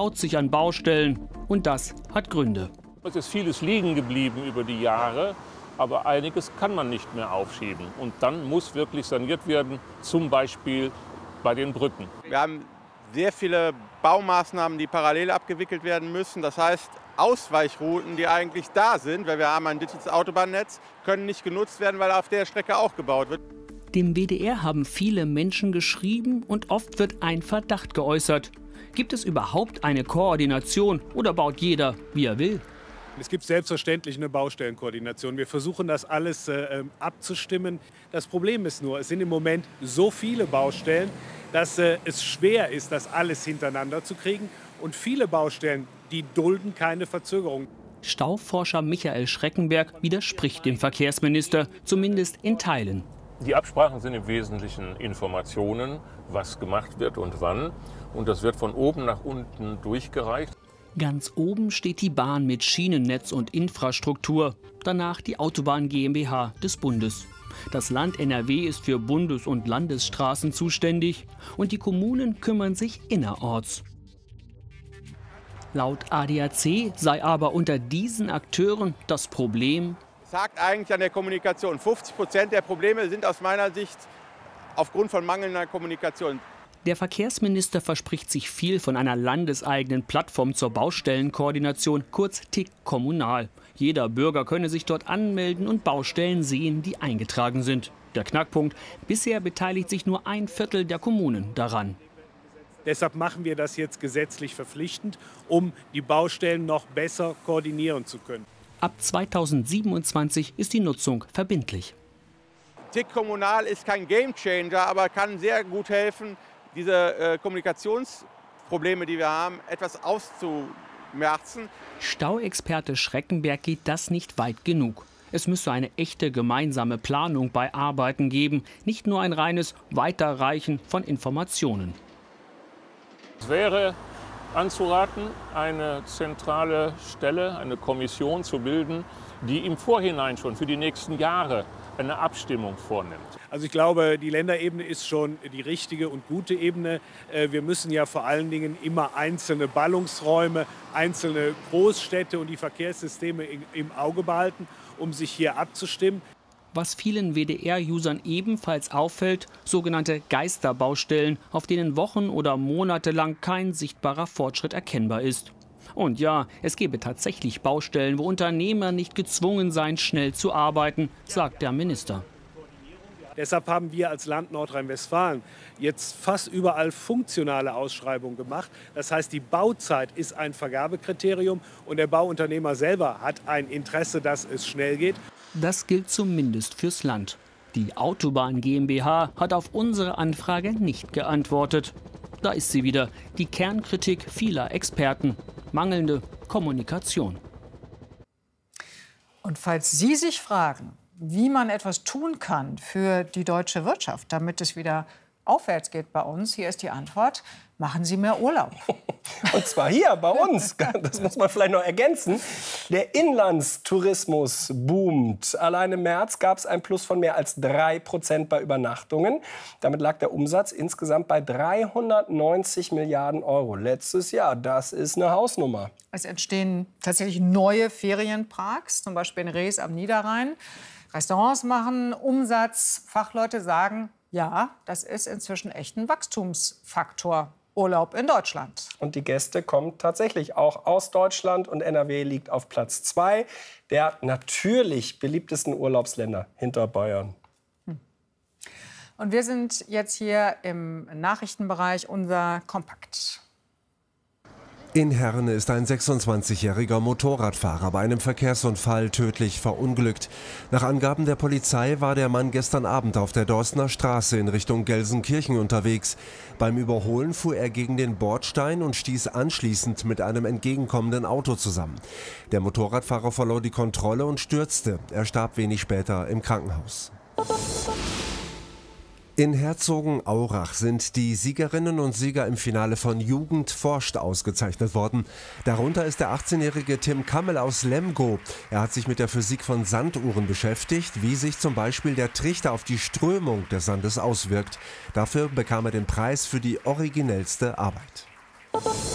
staut sich an Baustellen. Und das hat Gründe. Es ist vieles liegen geblieben über die Jahre, aber einiges kann man nicht mehr aufschieben. Und dann muss wirklich saniert werden, zum Beispiel bei den Brücken. Wir haben sehr viele Baumaßnahmen, die parallel abgewickelt werden müssen. Das heißt, Ausweichrouten, die eigentlich da sind, weil wir haben ein dichtes Autobahnnetz, können nicht genutzt werden, weil auf der Strecke auch gebaut wird. Dem WDR haben viele Menschen geschrieben und oft wird ein Verdacht geäußert. Gibt es überhaupt eine Koordination oder baut jeder, wie er will? Es gibt selbstverständlich eine Baustellenkoordination. Wir versuchen das alles abzustimmen. Das Problem ist nur, es sind im Moment so viele Baustellen, dass es schwer ist, das alles hintereinander zu kriegen. Und viele Baustellen, die dulden keine Verzögerung. Stauforscher Michael Schreckenberg widerspricht dem Verkehrsminister, zumindest in Teilen. Die Absprachen sind im Wesentlichen Informationen, was gemacht wird und wann. Und das wird von oben nach unten durchgereicht. Ganz oben steht die Bahn mit Schienennetz und Infrastruktur. Danach die Autobahn GmbH des Bundes. Das Land NRW ist für Bundes- und Landesstraßen zuständig und die Kommunen kümmern sich innerorts. Laut ADAC sei aber unter diesen Akteuren das Problem: Es hakt eigentlich an der Kommunikation. 50% der Probleme sind aus meiner Sicht aufgrund von mangelnder Kommunikation. Der Verkehrsminister verspricht sich viel von einer landeseigenen Plattform zur Baustellenkoordination, kurz TIC Kommunal. Jeder Bürger könne sich dort anmelden und Baustellen sehen, die eingetragen sind. Der Knackpunkt: bisher beteiligt sich nur ein Viertel der Kommunen daran. Deshalb machen wir das jetzt gesetzlich verpflichtend, um die Baustellen noch besser koordinieren zu können. Ab 2027 ist die Nutzung verbindlich. TIC Kommunal ist kein Gamechanger, aber kann sehr gut helfen, diese Kommunikationsprobleme, die wir haben, etwas auszumerzen. Stauexperte Schreckenberg geht das nicht weit genug. Es müsse eine echte gemeinsame Planung bei Arbeiten geben, nicht nur ein reines Weiterreichen von Informationen. Es wäre anzuraten, eine zentrale Stelle, eine Kommission zu bilden, die im Vorhinein schon für die nächsten Jahre eine Abstimmung vornimmt. Also ich glaube, die Länderebene ist schon die richtige und gute Ebene. Wir müssen ja vor allen Dingen immer einzelne Ballungsräume, einzelne Großstädte und die Verkehrssysteme im Auge behalten, um sich hier abzustimmen. Was vielen WDR-Usern ebenfalls auffällt: sogenannte Geisterbaustellen, auf denen Wochen oder Monate lang kein sichtbarer Fortschritt erkennbar ist. Und ja, es gäbe tatsächlich Baustellen, wo Unternehmer nicht gezwungen seien, schnell zu arbeiten, sagt der Minister. Deshalb haben wir als Land Nordrhein-Westfalen jetzt fast überall funktionale Ausschreibungen gemacht. Das heißt, die Bauzeit ist ein Vergabekriterium und der Bauunternehmer selber hat ein Interesse, dass es schnell geht. Das gilt zumindest fürs Land. Die Autobahn GmbH hat auf unsere Anfrage nicht geantwortet. Da ist sie wieder, die Kernkritik vieler Experten: mangelnde Kommunikation. Und falls Sie sich fragen, wie man etwas tun kann für die deutsche Wirtschaft, damit es wieder aufwärts geht bei uns, hier ist die Antwort: Machen Sie mehr Urlaub. Und zwar hier bei uns. Das muss man vielleicht noch ergänzen. Der Inlandstourismus boomt. Allein im März gab es ein Plus von mehr als 3% bei Übernachtungen. Damit lag der Umsatz insgesamt bei 390 Milliarden Euro letztes Jahr. Das ist eine Hausnummer. Es entstehen tatsächlich neue Ferienparks, zum Beispiel in Rees am Niederrhein. Restaurants machen Umsatz. Fachleute sagen, ja, das ist inzwischen echt ein Wachstumsfaktor. Urlaub in Deutschland. Und die Gäste kommen tatsächlich auch aus Deutschland. Und NRW liegt auf Platz 2 der natürlich beliebtesten Urlaubsländer hinter Bayern. Und wir sind jetzt hier im Nachrichtenbereich, unser Kompakt. In Herne ist ein 26-jähriger Motorradfahrer bei einem Verkehrsunfall tödlich verunglückt. Nach Angaben der Polizei war der Mann gestern Abend auf der Dorstener Straße in Richtung Gelsenkirchen unterwegs. Beim Überholen fuhr er gegen den Bordstein und stieß anschließend mit einem entgegenkommenden Auto zusammen. Der Motorradfahrer verlor die Kontrolle und stürzte. Er starb wenig später im Krankenhaus. In Herzogenaurach sind die Siegerinnen und Sieger im Finale von Jugend forscht ausgezeichnet worden. Darunter ist der 18-jährige Tim Kammel aus Lemgo. Er hat sich mit der Physik von Sanduhren beschäftigt, wie sich zum Beispiel der Trichter auf die Strömung des Sandes auswirkt. Dafür bekam er den Preis für die originellste Arbeit.